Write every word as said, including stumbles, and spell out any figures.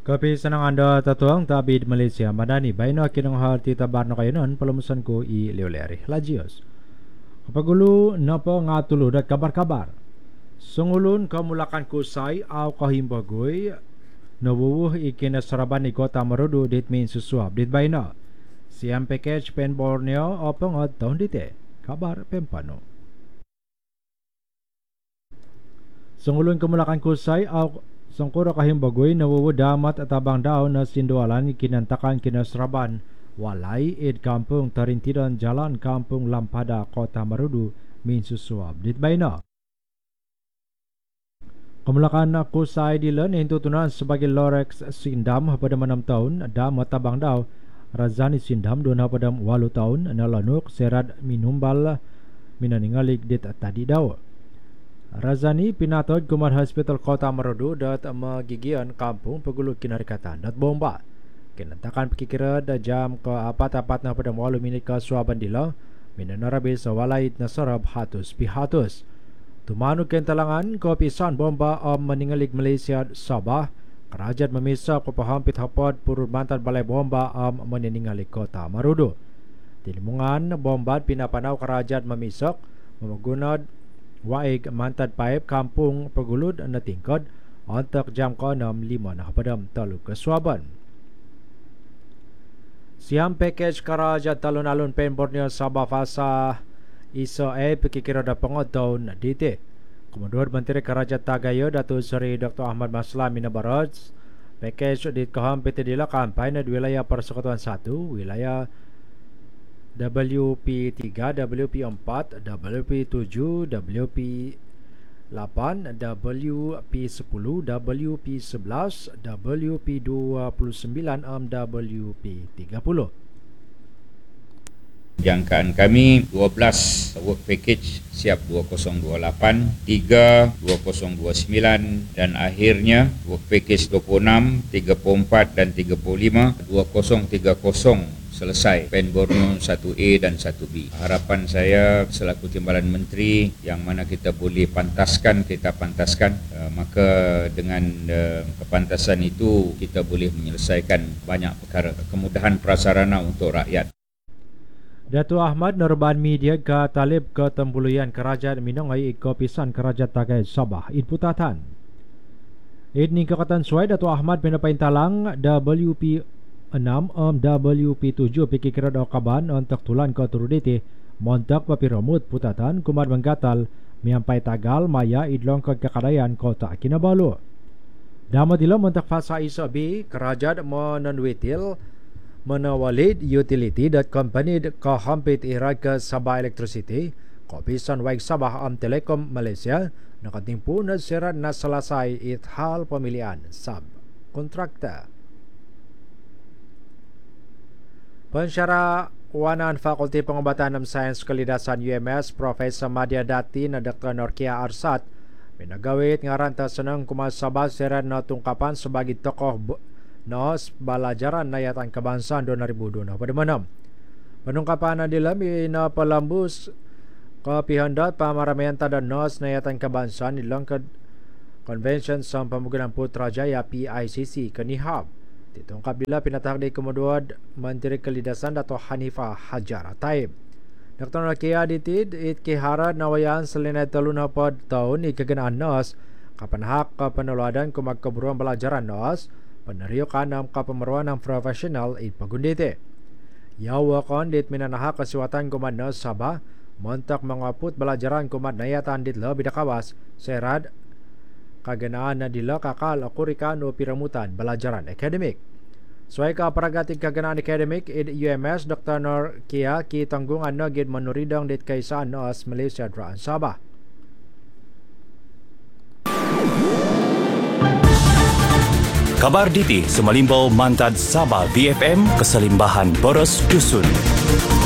Kapi senang anda tatuang tabid Malaysia Madani baino kinong hal tita barno kayo nun palumusan ko i leoleri lajios. Kapagulu napa ngatulu dat kabar-kabar. Sungulun kamulakan kusay aw kahimbagoy nawuwuh ikinasaraban ni Kota Marudu dit min susuab dit baino. Siam package pen Borneo opong at tahun dite. Kabar pempano. Sungulun kamulakan kusay aw sangkura kahimbagoy nawuwudamat at abang daw na sindualan kinantakan kinasraban walay id kampung Tarintidan Jalan Kampung Lampada Kota Marudu min susuab dit bayna. Kamulakan na kusay dilan hintutunan sebagai Lorex Sindam pada enam tahun dan matabang daw Razani Sindam doon pada walu tahun na lanuk serad minumbal minaningalig dit tadi daw. Razani pinatod kumar hospital Kota Marudu dat magigian kampung pagulog kinarikatan dat bomba. Kinantakan pikikira da jam ke apat-apat na pada walu minit ka suaban dila minanarabi sa walay na sarab hatus pihatus. Tumanog kentalangan ko pisan bomba am maningalig Malaysia Sabah. Kerajaan memisa ko pahampit hapod purul mantan balay bomba am maningalig Kota Marudu. Tilimungan bomba pinapanaw kerajaan memisak memagunad waig mantad paip kampung pagulod na tingkod antak jam ko enam lima na padam talu kesuaban. Siam package karajat talon-alon pen Borneo Sabah fasa isa e pikikira da pengotaw na dite. Komodor Menteri Kerajaan Tagayo Datuk Seri Doktor Ahmad Maslami Nabaraj package dit kahampit dila kampay na wilayah Persekutuan satu, wilayah W P tiga, W P empat, W P tujuh, W P lapan, W P sepuluh, W P sebelas, W P dua puluh sembilan, W P tiga puluh. Jangkaan kami dua belas work package siap dua ribu dua puluh lapan, tiga dua ribu dua puluh sembilan dan akhirnya work package dua puluh enam, tiga puluh empat dan tiga puluh lima dua ribu tiga puluh selesai pen Borneo satu A dan satu B. Harapan saya selaku Timbalan Menteri yang mana kita boleh pantaskan, kita pantaskan uh, maka dengan uh, kepantasan itu kita boleh menyelesaikan banyak perkara, kemudahan prasarana untuk rakyat. Datuk Ahmad Norban Media ke talib ke tembuluyan kerajaan minangai ikopisan kerajaan Tagai Sabah inputatan. Ini kekatan suai Datuk Ahmad pinapaintalang W P enam am W P tujuh pikikira daw kaban untuk tulan ke turuditi montak papiramut putatan kumar menggatal miampai tagal maya idlong ke kekadayan Kota Kinabalu. Damat ilo montak fasa isa B kerajaan menanwitil menawalid utility dat company kahampit irat ke Sabah Electricity kopisan waig Sabah am Telekom Malaysia nakatimpu na sirat na selasai ithal pemilihan sub kontrakta. Pensyara Wanan Fakulti Pengobatan dan Sains Kelidasan U M S Profesor Madya Dati na Doktor Norkia Arsat minagawit ngaran ta senang kumasabas seran na tungkapan sebagai tokoh nos balajaran nayatan kebangsaan dua ribu dua puluh enam. Penungkapan na dilam ina palambus kapihandat pamaramihan tada nos nayatan kebangsaan ilang ke Convention sa Pamugunan Putrajaya P I C C kanihab. Ditungkap bila pinatahak di Kemuduad Menteri Kelidasan Dato' Hanifah Hajar Taib. Doktor Nakia ditid it kiharad nawayan selinay talun hapad tahun ikaganaan nos kapanahak kapanuladan kumagkaburuan belajaran nos peneriyo kanam kapameruan ng profesional it pagundite. Yawa kon dit minanahak kasiwatan kuman nos Sabah montak mangaput belajaran kuman nayatan dit lebih dakawas serad kaganaan na dila kakal kurikan o piramutan belajaran akademik. Suai ka paragating kaganaan akademik id U M S Doktor Norkia ki tanggungan na gid manuridang dit kaisaan nos Malaysia Draan Sabah. Kabar diti sumalimbao mantad Sabah V F M keselimbahan boros dusun.